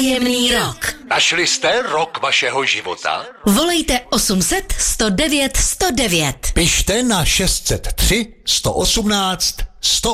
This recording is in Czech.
Příjemný rok. Našli jste rok vašeho života? Volejte 800 109 109. Pište na 603 118 108.